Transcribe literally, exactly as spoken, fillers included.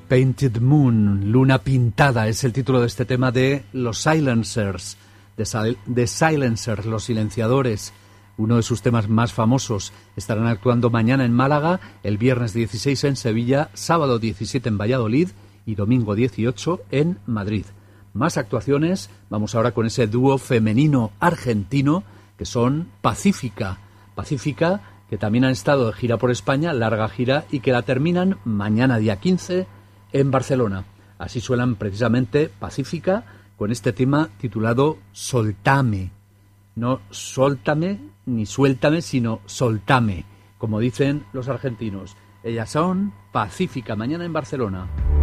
Painted Moon, Luna Pintada, es el título de este tema de los Silencers, de, Sil- de Silencers, los silenciadores, uno de sus temas más famosos. Estarán actuando mañana en Málaga, el viernes dieciséis en Sevilla, sábado diecisiete en Valladolid y domingo dieciocho en Madrid. Más actuaciones, vamos ahora con ese dúo femenino argentino que son Pacífica. Pacífica, que también han estado de gira por España, larga gira, y que la terminan mañana día quince en Barcelona. Así suenan precisamente Pacífica con este tema titulado Soltame. No soltame ni suéltame, sino soltame, como dicen los argentinos. Ellas son Pacífica, mañana en Barcelona.